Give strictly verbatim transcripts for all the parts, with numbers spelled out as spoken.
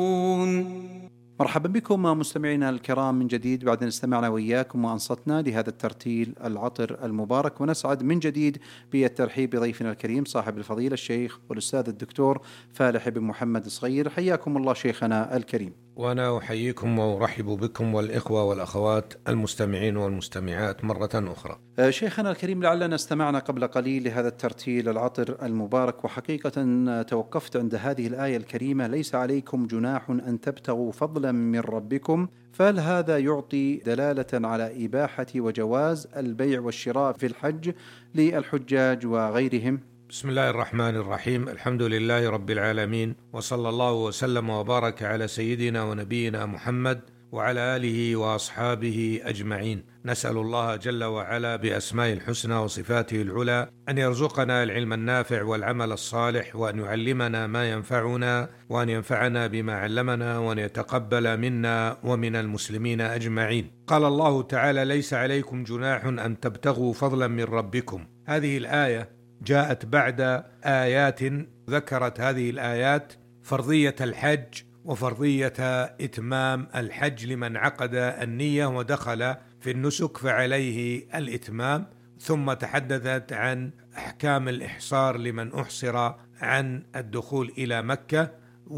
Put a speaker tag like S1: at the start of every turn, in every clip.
S1: مرحبا بكم مستمعينا الكرام من جديد بعد أن استمعنا وإياكم وأنصتنا لهذا الترتيل العطر المبارك، ونسعد من جديد بالترحيب بضيفنا الكريم صاحب الفضيلة الشيخ والأستاذ الدكتور فالح بن محمد الصغير. حياكم الله شيخنا الكريم.
S2: وأنا أحييكم وأرحب بكم والإخوة والأخوات المستمعين والمستمعات مرة أخرى.
S1: شيخنا الكريم، لعلنا استمعنا قبل قليل لهذا الترتيل العطر المبارك، وحقيقة توقفت عند هذه الآية الكريمة: ليس عليكم جناح أن تبتغوا فضلا من ربكم. فهل هذا يعطي دلالة على إباحة وجواز البيع والشراء في الحج للحجاج وغيرهم؟
S2: بسم الله الرحمن الرحيم، الحمد لله رب العالمين، وصلى الله وسلم وبارك على سيدنا ونبينا محمد وعلى آله وأصحابه أجمعين. نسأل الله جل وعلا بأسماء الحسنى وصفاته العلى أن يرزقنا العلم النافع والعمل الصالح، وأن يعلمنا ما ينفعنا، وأن ينفعنا بما علمنا، وأن يتقبل منا ومن المسلمين أجمعين. قال الله تعالى: ليس عليكم جناح أن تبتغوا فضلا من ربكم. هذه الآية جاءت بعد آيات ذكرت هذه الآيات فرضية الحج وفرضية إتمام الحج لمن عقد النية ودخل في النسك فعليه الإتمام، ثم تحدثت عن أحكام الإحصار لمن أحصر عن الدخول إلى مكة،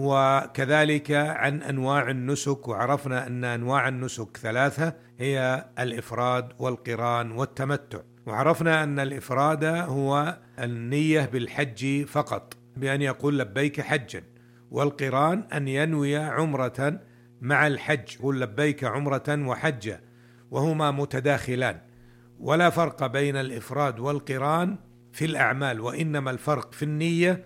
S2: وكذلك عن أنواع النسك، وعرفنا أن أنواع النسك ثلاثة هي الإفراد والقران والتمتع. وعرفنا أن الإفراد هو النية بالحج فقط بأن يقول لبيك حجا، والقران أن ينوي عمرة مع الحج، يقول لبيك عمرة وحجة، وهما متداخلان، ولا فرق بين الإفراد والقران في الأعمال، وإنما الفرق في النية،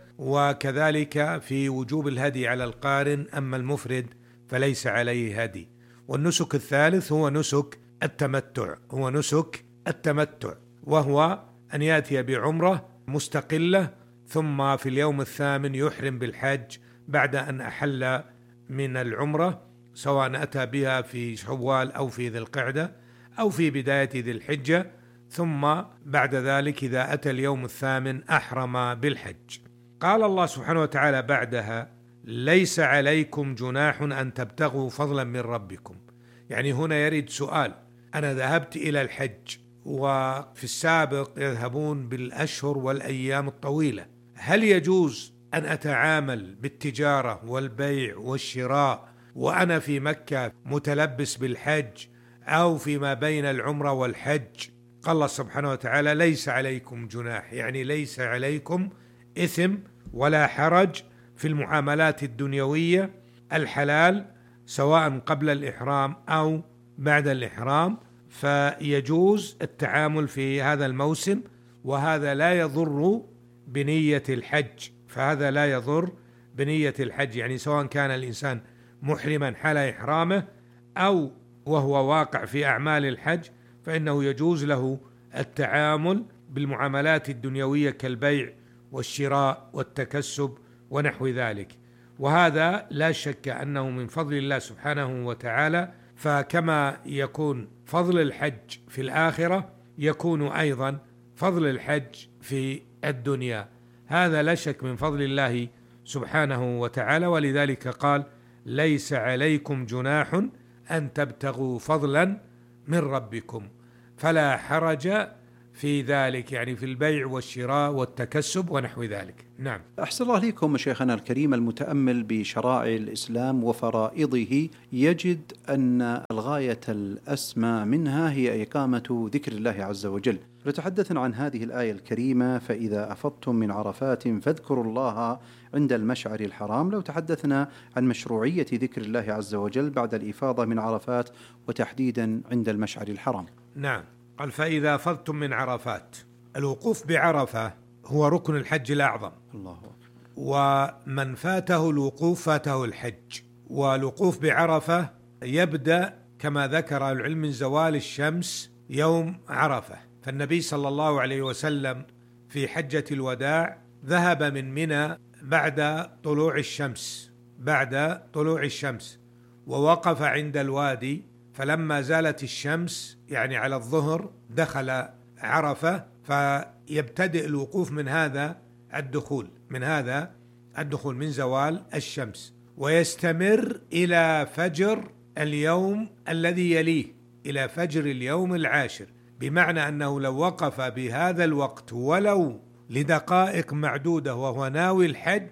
S2: وكذلك في وجوب الهدي على القارن، أما المفرد فليس عليه هدي. والنسك الثالث هو نسك التمتع، هو نسك التمتع وهو أن يأتي بعمرة مستقلة، ثم في اليوم الثامن يحرم بالحج بعد أن أحل من العمرة، سواء أتى بها في شوال أو في ذي القعدة أو في بداية ذي الحجة، ثم بعد ذلك إذا أتى اليوم الثامن أحرم بالحج. قال الله سبحانه وتعالى بعدها: ليس عليكم جناح أن تبتغوا فضلا من ربكم. يعني هنا يريد سؤال: أنا ذهبت إلى الحج، وفي السابق يذهبون بالأشهر والأيام الطويلة، هل يجوز أن أتعامل بالتجارة والبيع والشراء وأنا في مكة متلبس بالحج أو فيما بين العمرة والحج؟ قال الله سبحانه وتعالى: ليس عليكم جناح، يعني ليس عليكم إثم ولا حرج في المعاملات الدنيوية الحلال، سواء قبل الإحرام أو بعد الإحرام، فيجوز التعامل في هذا الموسم، وهذا لا يضر بنية الحج، فهذا لا يضر بنية الحج، يعني سواء كان الإنسان محرما حال إحرامه أو وهو واقع في أعمال الحج، فإنه يجوز له التعامل بالمعاملات الدنيوية كالبيع والشراء والتكسب ونحو ذلك. وهذا لا شك أنه من فضل الله سبحانه وتعالى، فكما يكون فضل الحج في الآخرة يكون أيضا فضل الحج في الدنيا، هذا لا شك من فضل الله سبحانه وتعالى. ولذلك قال: ليس عليكم جناح أن تبتغوا فضلا من ربكم، فلا حرج في ذلك، يعني في البيع والشراء والتكسب ونحو ذلك. نعم.
S1: أحسن الله لكم شيخنا الكريم. المتأمل بشرائع الإسلام وفرائضه يجد أن الغاية الأسمى منها هي إقامة ذكر الله عز وجل. فتحدثنا عن هذه الآية الكريمة: فإذا أفضتم من عرفات فاذكروا الله عند المشعر الحرام. لو تحدثنا عن مشروعية ذكر الله عز وجل بعد الإفاضة من عرفات، وتحديدا عند المشعر الحرام.
S2: نعم. قال: فإذا أفضتم من عرفات. الوقوف بعرفة هو ركن الحج الأعظم،
S1: الله،
S2: ومن فاته الوقوف فاته الحج. والوقوف بعرفة يبدأ كما ذكر العلم من زوال الشمس يوم عرفة. فالنبي صلى الله عليه وسلم في حجة الوداع ذهب من منى بعد طلوع الشمس بعد طلوع الشمس ووقف عند الوادي، فلما زالت الشمس يعني على الظهر دخل عرفة، فيبتدئ الوقوف من هذا الدخول من هذا الدخول من زوال الشمس. ويستمر إلى فجر اليوم الذي يليه، إلى فجر اليوم العاشر، بمعنى أنه لو وقف بهذا الوقت ولو لدقائق معدودة وهو ناوي الحج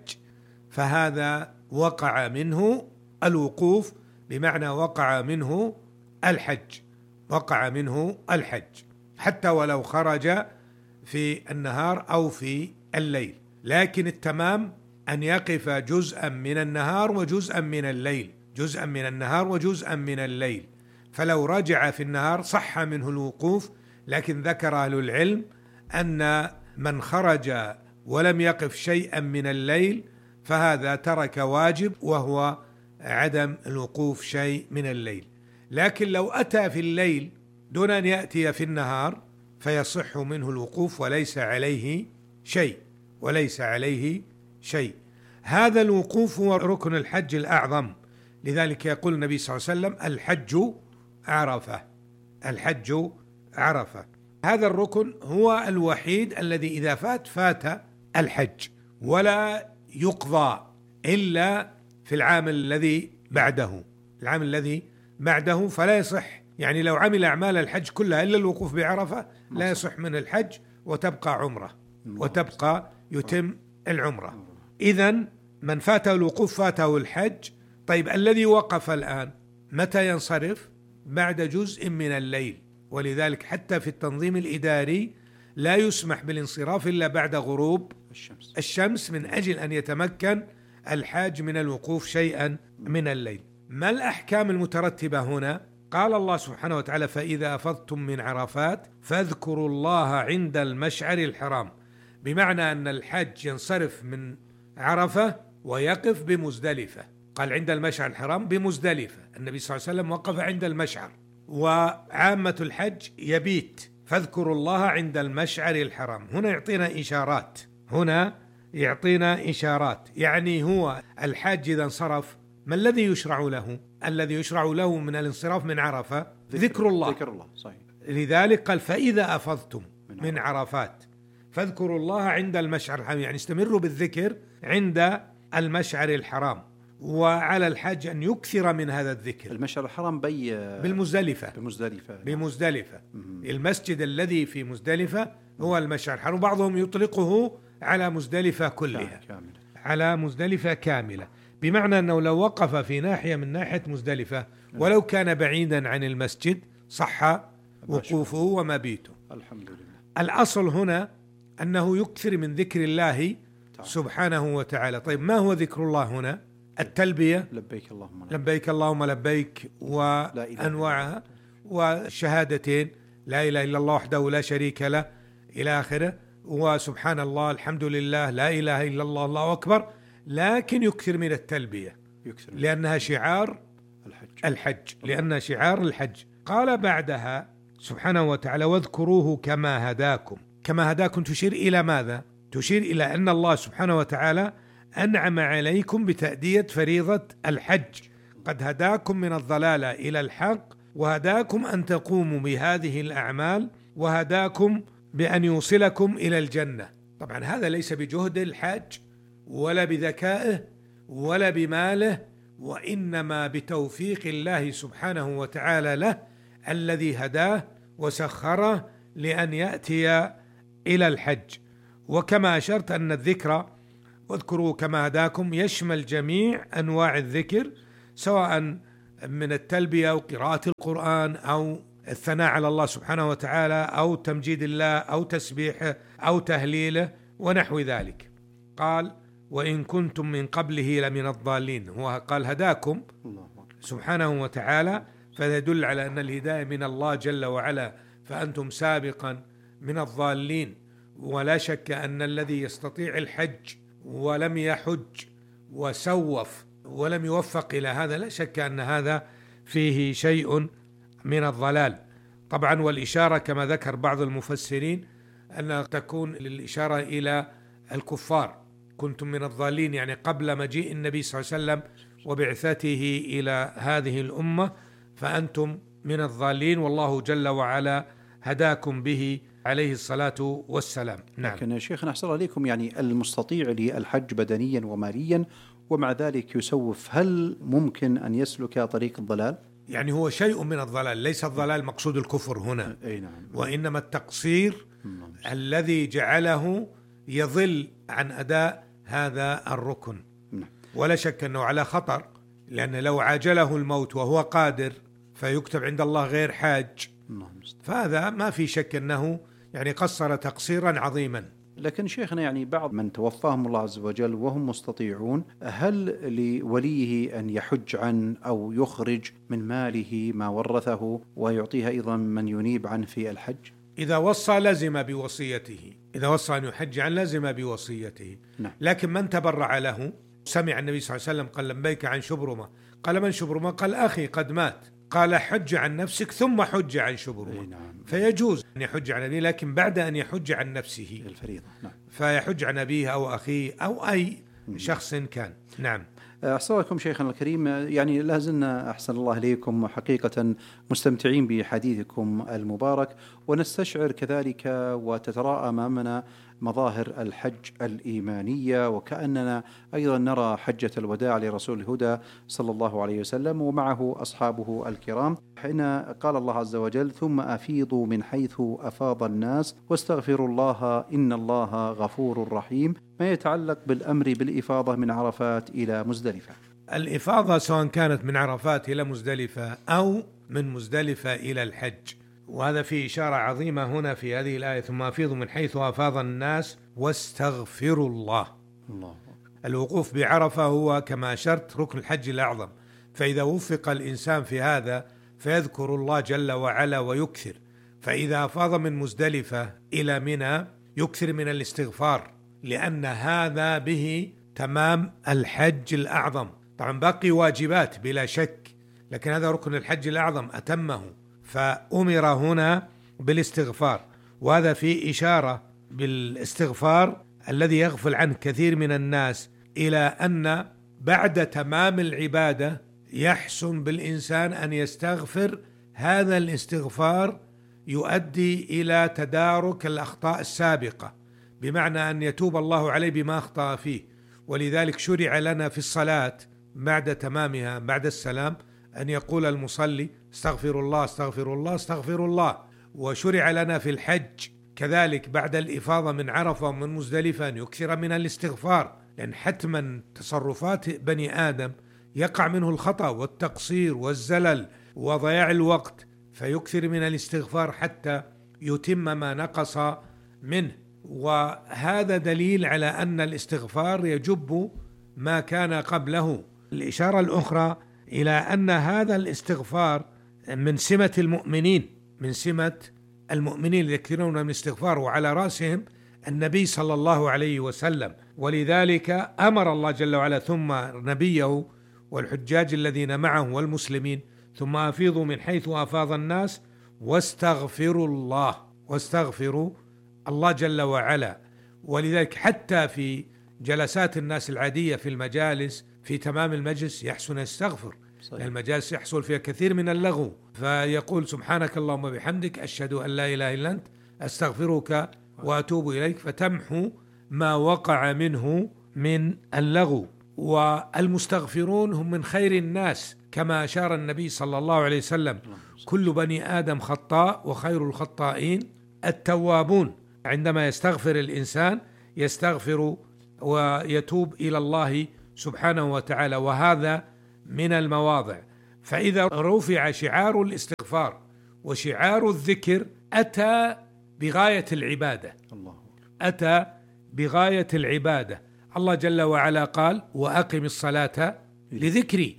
S2: فهذا وقع منه الوقوف، بمعنى وقع منه الحج، وقع منه الحج حتى ولو خرج في النهار أو في الليل. لكن التمام أن يقف جزءا من النهار وجزءا من الليل، جزءا من النهار وجزءا من الليل. فلو رجع في النهار صح منه الوقوف، لكن ذكر أهل العلم أن من خرج ولم يقف شيئا من الليل فهذا ترك واجب، وهو عدم الوقوف شيء من الليل. لكن لو أتى في الليل دون أن يأتي في النهار فيصح منه الوقوف وليس عليه شيء، وليس عليه شيء. هذا الوقوف هو ركن الحج الأعظم، لذلك يقول النبي صلى الله عليه وسلم: الحج عرفة، الحج عرفة. هذا الركن هو الوحيد الذي إذا فات فات الحج، ولا يقضى إلا في العام الذي بعده، العام الذي بعده فلا يصح. يعني لو عمل أعمال الحج كلها إلا الوقوف بعرفة لا يصح من الحج، وتبقى عمرة، وتبقى يتم العمرة. إذن من فاته الوقوف فاته الحج. طيب الذي وقف الآن متى ينصرف؟ بعد جزء من الليل، ولذلك حتى في التنظيم الإداري لا يسمح بالانصراف إلا بعد غروب الشمس, الشمس من أجل أن يتمكن الحاج من الوقوف شيئا من الليل. ما الأحكام المترتبة هنا؟ قال الله سبحانه وتعالى: فإذا أفضتم من عرفات فاذكروا الله عند المشعر الحرام، بمعنى أن الحج ينصرف من عرفة ويقف بمزدلفة. قال عند المشعر الحرام بمزدلفة، النبي صلى الله عليه وسلم وقف عند المشعر. وعامة الحج يبيت، فاذكروا الله عند المشعر الحرام. هنا يعطينا إشارات، هنا يعطينا إشارات. يعني هو الحاج إذا انصرف ما الذي يشرع له؟ الذي يشرع له من الانصراف من عرفة ذكر الله،
S1: ذكر الله صحيح.
S2: لذلك قال: فإذا أفضتم من عرفات فاذكروا الله عند المشعر الحرام، يعني استمروا بالذكر عند المشعر الحرام. وعلى الحاج أن يكثر من هذا الذكر.
S1: المشعر الحرام بي
S2: بالمزدلفة،
S1: بمزدلفة
S2: بمزدلفة. المسجد الذي في مزدلفة هو المشعر الحرام، وبعضهم يطلقه على مزدلفة كلها، كاملة. على مزدلفة كاملة، بمعنى أنه لو وقف في ناحية من ناحية مزدلفة ولو كان بعيدا عن المسجد صح وقوفه ومبيته.
S1: الحمد لله.
S2: الأصل هنا أنه يكثر من ذكر الله سبحانه وتعالى. طيب ما هو ذكر الله هنا؟ التلبية،
S1: لبيك اللهم لبيك,
S2: لبيك اللهم لبيك وأنواعها، والشهادتين لا إله إلا الله وحده لا شريك له إلى آخره، وسبحان الله الحمد لله لا إله إلا الله الله أكبر. لكن يكثر من التلبية يكثر من لأنها شعار الحج, الحج لأنها شعار الحج. قال بعدها سبحانه وتعالى: واذكروه كما هداكم. كما هداكم تشير إلى ماذا؟ تشير إلى أن الله سبحانه وتعالى أنعم عليكم بتأدية فريضة الحج، قد هداكم من الضلالة إلى الحق، وهداكم أن تقوموا بهذه الأعمال، وهداكم بأن يوصلكم إلى الجنة. طبعا هذا ليس بجهد الحاج ولا بذكائه ولا بماله، وإنما بتوفيق الله سبحانه وتعالى له الذي هداه وسخره لأن يأتي إلى الحج. وكما أشرت أن الذكر واذكروا كما هداكم يشمل جميع أنواع الذكر، سواء من التلبية أو قراءة القرآن أو الثناء على الله سبحانه وتعالى أو تمجيد الله أو تسبيحه أو تهليله ونحو ذلك. قال: وإن كنتم من قبله لمن الضالين. هو قال هداكم سبحانه وتعالى، فيدل على أن الهداية من الله جل وعلا، فأنتم سابقا من الضالين. ولا شك أن الذي يستطيع الحج ولم يحج وسوف ولم يوفق إلى هذا لا شك أن هذا فيه شيء من الضلال. طبعا والإشارة كما ذكر بعض المفسرين أن تكون للإشارة إلى الكفار، كنتم من الضالين يعني قبل مجيء النبي صلى الله عليه وسلم وبعثته إلى هذه الأمة، فأنتم من الضالين والله جل وعلا هداكم به عليه الصلاة والسلام. نعم.
S1: لكن شيخنا أحسن عليكم، يعني المستطيع للحج بدنيا وماليا ومع ذلك يسوف، هل ممكن أن يسلك طريق الضلال؟
S2: يعني هو شيء من الضلال، ليس الضلال مقصود الكفر هنا.
S1: أي نعم.
S2: وإنما التقصير الذي جعله يضل عن أداء هذا الركن.
S1: نعم.
S2: ولا شك أنه على خطر، لأن لو عاجله الموت وهو قادر فيكتب عند الله غير حاج، فهذا ما في شك أنه يعني قصر تقصيرا عظيما.
S1: لكن شيخنا يعني بعض من توفاهم الله عز وجل وهم مستطيعون، هل لوليه أن يحج عن أو يخرج من ماله ما ورثه ويعطيها أيضا من ينيب عنه في الحج؟
S2: إذا وصى لزم بوصيته، إذا وصى أن يحج عن لزم بوصيته.
S1: نعم.
S2: لكن من تبرع له، سمع النبي صلى الله عليه وسلم قال لبيك عن شبرمة، قال من شبرمة؟ قال أخي قد مات، قال حج عن نفسك ثم حج عن شبرمة.
S1: نعم.
S2: فيجوز أن يحج عن أبيه، لكن بعد أن يحج عن نفسه
S1: الفريضة. نعم.
S2: فيحج عن أبيه أو أخيه أو أي شخص كان. نعم.
S1: أحسن لكم شيخنا الكريم، يعني لا زلنا أحسن الله إليكم حقيقة مستمتعين بحديثكم المبارك، ونستشعر كذلك وتتراءى أمامنا مظاهر الحج الإيمانية، وكأننا أيضا نرى حجة الوداع لرسول الهدى صلى الله عليه وسلم ومعه أصحابه الكرام، حين قال الله عز وجل ثم أفيضوا من حيث أفاض الناس واستغفروا الله إن الله غفور رحيم، ما يتعلق بالأمر بالإفاضة من عرفات إلى مزدلفة.
S2: الإفاضة سواء كانت من عرفات إلى مزدلفة أو من مزدلفة إلى الحج، وهذا فيه إشارة عظيمة هنا في هذه الآية ثم أفيضوا من حيث أفاض الناس واستغفروا الله.
S1: الله.
S2: الوقوف بعرفة هو كما أشرت ركن الحج الأعظم، فإذا وفق الإنسان في هذا فيذكر الله جل وعلا ويكثر، فإذا أفاض من مزدلفة إلى منى يكثر من الاستغفار، لأن هذا به تمام الحج الأعظم. طبعا باقي واجبات بلا شك، لكن هذا ركن الحج الأعظم أتمه، فأمر هنا بالاستغفار، وهذا فيه إشارة بالاستغفار الذي يغفل عنه كثير من الناس، إلى أن بعد تمام العبادة يحسن بالإنسان أن يستغفر. هذا الاستغفار يؤدي إلى تدارك الأخطاء السابقة، بمعنى أن يتوب الله عليه بما أخطأ فيه. ولذلك شرع لنا في الصلاة بعد تمامها بعد السلام أن يقول المصلي استغفر الله استغفر الله استغفر الله. وشرع لنا في الحج كذلك بعد الإفاضة من عرفة ومن مزدلفة أن يكثر من الاستغفار، لأن حتما تصرفات بني آدم يقع منه الخطأ والتقصير والزلل وضياع الوقت، فيكثر من الاستغفار حتى يتم ما نقص منه. وهذا دليل على أن الاستغفار يجب ما كان قبله. الإشارة الأخرى إلى أن هذا الاستغفار من سمة المؤمنين، من سمة المؤمنين يكثرون من الاستغفار، وعلى رأسهم النبي صلى الله عليه وسلم. ولذلك أمر الله جل وعلا ثم نبيه والحجاج الذين معه والمسلمين ثم أفيضوا من حيث أفاض الناس واستغفروا الله، واستغفروا الله جل وعلا. ولذلك حتى في جلسات الناس العادية في المجالس في تمام المجلس يحسن يستغفر، لأن المجالس يحصل فيها كثير من اللغو، فيقول سبحانك اللهم بحمدك أشهد أن لا إله إلا أنت أستغفرك وأتوب إليك، فتمحو ما وقع منه من اللغو. والمستغفرون هم من خير الناس، كما أشار النبي صلى الله عليه وسلم كل بني آدم خطاء وخير الخطائين التوابون. عندما يستغفر الإنسان يستغفر ويتوب إلى الله سبحانه وتعالى، وهذا من المواضع. فإذا رفع شعار الاستغفار وشعار الذكر أتى بغاية العبادة، الله أتى بغاية العبادة. الله جل وعلا قال وأقم الصلاة لذكري،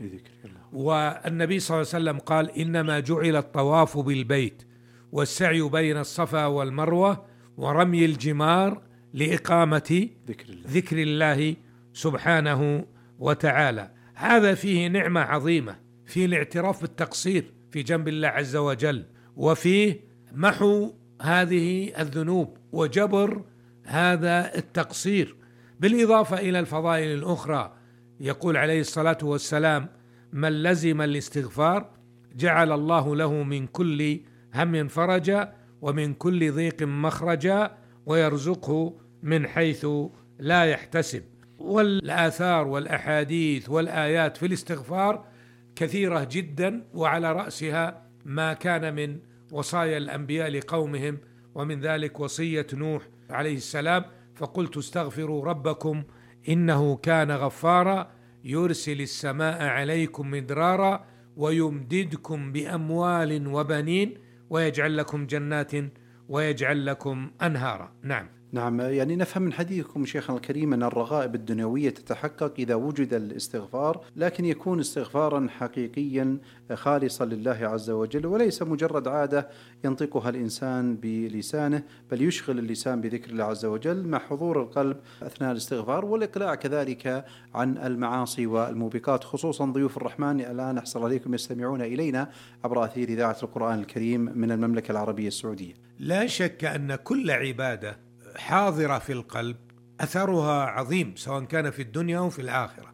S2: والنبي صلى الله عليه وسلم قال إنما جعل الطواف بالبيت والسعي بين الصفا والمروة ورمي الجمار لإقامة ذكر الله, ذكر الله سبحانه وتعالى. هذا فيه نعمة عظيمة، فيه الاعتراف بالتقصير في جنب الله عز وجل، وفيه محو هذه الذنوب وجبر هذا التقصير، بالإضافة إلى الفضائل الأخرى. يقول عليه الصلاة والسلام من لزم الاستغفار جعل الله له من كل هم فرجا ومن كل ضيق مخرجا ويرزقه من حيث لا يحتسب. والآثار والأحاديث والآيات في الاستغفار كثيرة جدا، وعلى رأسها ما كان من وصايا الأنبياء لقومهم، ومن ذلك وصية نوح عليه السلام: فقلت استغفروا ربكم إنه كان غفارا يرسل السماء عليكم مدرارا ويمددكم بأموال وبنين ويجعل لكم جنات ويجعل لكم أنهارا. نعم
S1: نعم، يعني نفهم من حديثكم شيخنا الكريم أن الرغائب الدنيوية تتحقق إذا وجد الاستغفار، لكن يكون استغفارا حقيقيا خالصا لله عز وجل، وليس مجرد عادة ينطقها الإنسان بلسانه، بل يشغل اللسان بذكر الله عز وجل مع حضور القلب أثناء الاستغفار، والإقلاع كذلك عن المعاصي والموبقات. خصوصا ضيوف الرحمن الآن أحسن عليكم يستمعون إلينا عبر أثير إذاعة القرآن الكريم من المملكة العربية السعودية.
S2: لا شك أن كل عبادة حاضرة في القلب أثرها عظيم، سواء كان في الدنيا أو في الآخرة.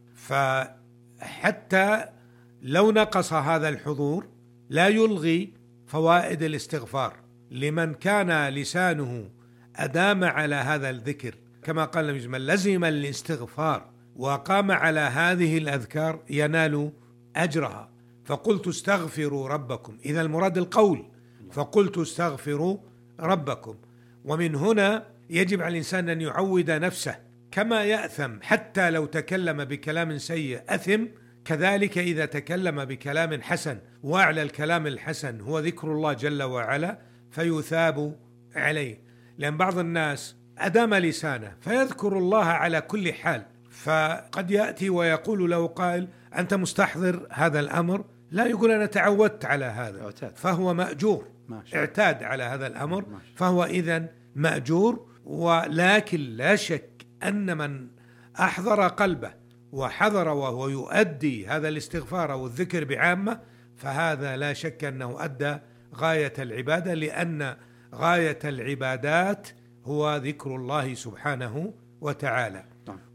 S2: فحتى لو نقص هذا الحضور لا يلغي فوائد الاستغفار لمن كان لسانه أدام على هذا الذكر، كما قال النبي من لزم الاستغفار وقام على هذه الأذكار ينال أجرها. فقلت استغفروا ربكم، إذا المراد القول، فقلت استغفروا ربكم. ومن هنا يجب على الإنسان أن يعود نفسه، كما يأثم حتى لو تكلم بكلام سيء أثم، كذلك إذا تكلم بكلام حسن، وأعلى الكلام الحسن هو ذكر الله جل وعلا فيثاب عليه. لأن بعض الناس أدام لسانه فيذكر الله على كل حال، فقد يأتي ويقول له قائل: أنت مستحضر هذا الأمر؟ لا، يقول أنا تعودت على هذا، فهو مأجور، اعتاد على هذا الأمر، فهو إذن مأجور. ولكن لا شك أن من أحضر قلبه وحضر وهو يؤدي هذا الاستغفار والذكر بعامة، فهذا لا شك أنه أدى غاية العبادة، لأن غاية العبادات هو ذكر الله سبحانه وتعالى.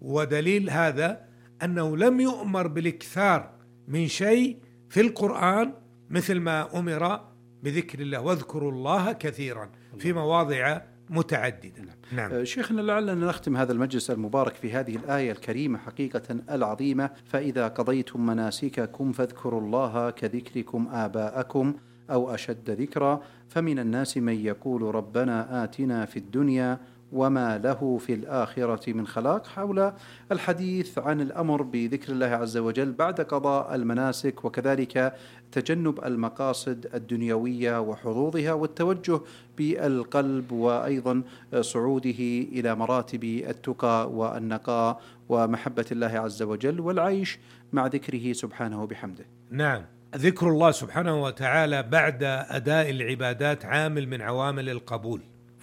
S2: ودليل هذا أنه لم يؤمر بالاكثار من شيء في القرآن مثل ما أمر بذكر الله، واذكروا الله كثيرا في مواضع متعددة.
S1: نعم. شيخنا، لعلنا نختم هذا المجلس المبارك في هذه الآية الكريمة حقيقة العظيمة: فإذا قضيتم مناسككم فاذكروا الله كذكركم آباءكم أو أشد ذكرا، فمن الناس من يقول ربنا آتنا في الدنيا وما له في الآخرة من خلاق. حول الحديث عن الأمر بذكر الله عز وجل بعد قضاء المناسك، وكذلك تجنب المقاصد الدنيوية وحظوظها، والتوجه بالقلب وأيضا صعوده إلى مراتب التقى والنقاء ومحبة الله عز وجل، والعيش مع ذكره سبحانه وبحمده.
S2: نعم، ذكر الله سبحانه وتعالى بعد أداء العبادات عامل من عوامل القبول،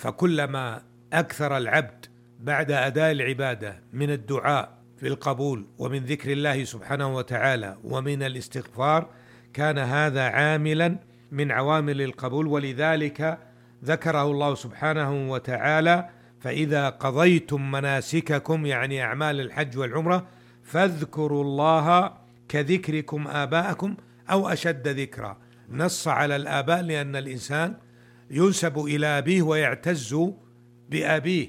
S2: فكلما أكثر العبد بعد أداء العبادة من الدعاء في القبول ومن ذكر الله سبحانه وتعالى ومن الاستغفار، كان هذا عاملا من عوامل القبول. ولذلك ذكره الله سبحانه وتعالى: فإذا قضيتم مناسككم، يعني أعمال الحج والعمرة، فاذكروا الله كذكركم آباءكم أو أشد ذكرا. نص على الآباء لأن الإنسان ينسب إلى أبيه ويعتز بأبيه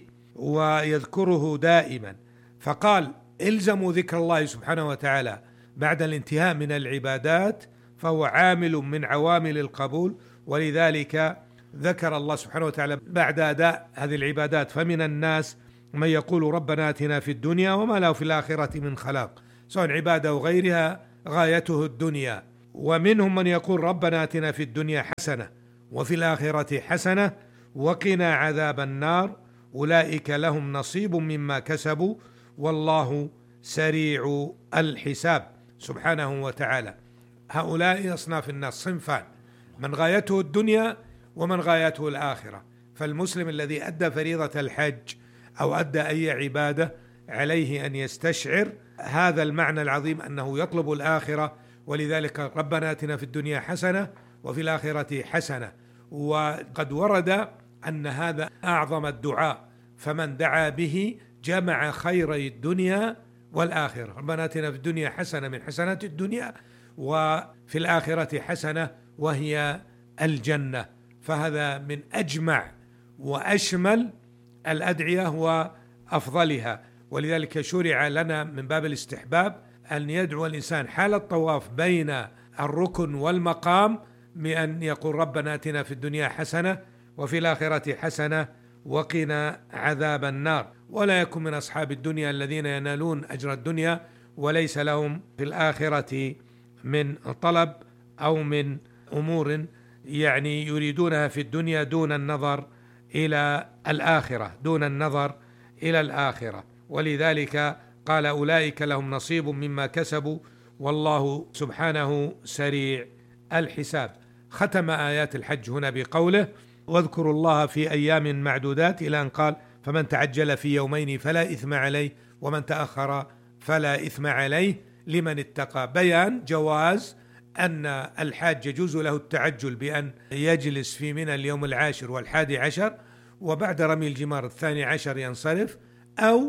S2: ويذكره دائما، فقال: إلزموا ذكر الله سبحانه وتعالى بعد الانتهاء من العبادات، فهو عامل من عوامل القبول. ولذلك ذكر الله سبحانه وتعالى بعد أداء هذه العبادات: فمن الناس من يقول ربنا آتنا في الدنيا وما له في الآخرة من خلاق، سواء عبادة أو غيرها غايته الدنيا. ومنهم من يقول ربنا آتنا في الدنيا حسنة وفي الآخرة حسنة وقنا عذاب النار، أولئك لهم نصيب مما كسبوا والله سريع الحساب سبحانه وتعالى. هؤلاء أصناف الناس صنفان: من غايته الدنيا ومن غايته الآخرة. فالمسلم الذي أدى فريضة الحج أو أدى أي عبادة عليه أن يستشعر هذا المعنى العظيم، أنه يطلب الآخرة. ولذلك ربنا آتنا في الدنيا حسنة وفي الآخرة حسنة. وقد ورد أن هذا أعظم الدعاء، فمن دعا به جمع خيري الدنيا والآخرة. ربنا آتنا في الدنيا حسنة من حسنات الدنيا، وفي الآخرة حسنة وهي الجنة. فهذا من أجمع وأشمل الأدعية وأفضلها. ولذلك شرع لنا من باب الاستحباب أن يدعو الإنسان حال الطواف بين الركن والمقام بأن يقول ربنا آتنا في الدنيا حسنة وفي الآخرة حسنة وقنا عذاب النار، ولا يكن من أصحاب الدنيا الذين ينالون أجر الدنيا وليس لهم في الآخرة من طلب أو من أمور يعني يريدونها في الدنيا دون النظر إلى الآخرة دون النظر إلى الآخرة. ولذلك قال أولئك لهم نصيب مما كسبوا والله سبحانه سريع الحساب. ختم آيات الحج هنا بقوله واذكروا الله في أيام معدودات إلى أن قال فمن تعجل في يومين فلا إثم عليه ومن تأخر فلا إثم عليه لمن اتقى. بيان جواز أن الحاج يجوز له التعجل بأن يجلس في منى اليوم العاشر والحادي عشر وبعد رمي الجمار الثاني عشر ينصرف، أو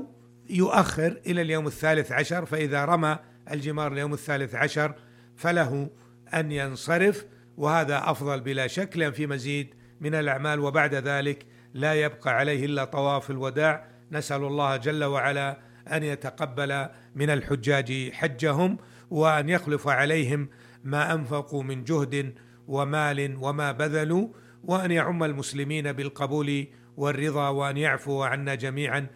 S2: يؤخر إلى اليوم الثالث عشر، فإذا رمى الجمار اليوم الثالث عشر فله أن ينصرف، وهذا أفضل بلا شك لأن في مزيد من الأعمال، وبعد ذلك لا يبقى عليه إلا طواف الوداع. نسأل الله جل وعلا أن يتقبل من الحجاج حجهم وأن يخلف عليهم ما أنفقوا من جهد ومال وما بذلوا، وأن يعم المسلمين بالقبول والرضا، وأن يعفو عنا جميعا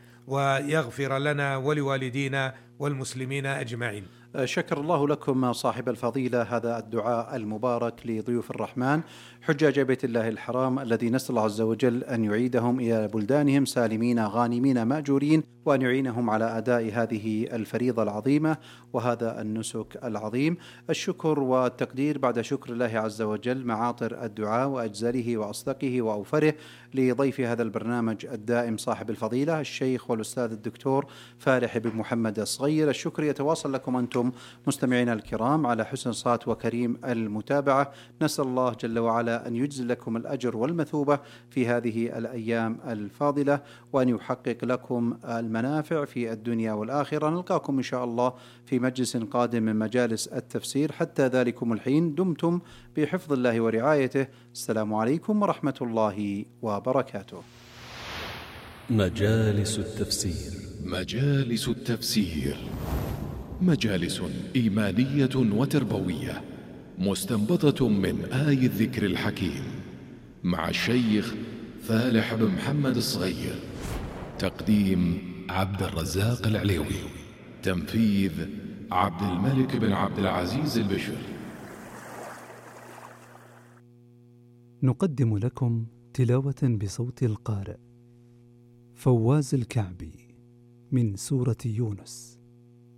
S2: ويغفر لنا ولوالدينا والمسلمين أجمعين.
S1: شكر الله لكم صاحب الفضيلة هذا الدعاء المبارك لضيوف الرحمن حجاج بيت الله الحرام الذي نسأل الله عز وجل أن يعيدهم إلى بلدانهم سالمين غانمين مأجورين، وأن يعينهم على أداء هذه الفريضة العظيمة وهذا النسك العظيم. الشكر والتقدير بعد شكر الله عز وجل معاطر الدعاء وأجزله وأصدقه وأوفره لضيف هذا البرنامج الدائم صاحب الفضيلة الشيخ والأستاذ الدكتور فالح بن محمد الصغير. الشكر يتواصل لكم أنتم مستمعينا الكرام على حسن صوت وكريم المتابعة. نسأل الله جل وعلا أن يجزل لكم الأجر والمثوبة في هذه الأيام الفاضلة، وأن يحقق لكم المنافع في الدنيا والآخرة. نلقاكم إن شاء الله في مجلس قادم من مجالس التفسير. حتى ذلكم الحين دمتم بحفظ الله ورعايته. السلام عليكم ورحمة الله وبركاته.
S3: مجالس التفسير.
S4: مجالس التفسير مجالس إيمانية وتربوية مستنبطة من آي الذكر الحكيم مع الشيخ فالح بن محمد الصغير. تقديم عبد الرزاق العليوي. تنفيذ عبد الملك بن عبد العزيز البشر.
S3: نقدم لكم تلاوة بصوت القارئ فواز الكعبي من سورة يونس.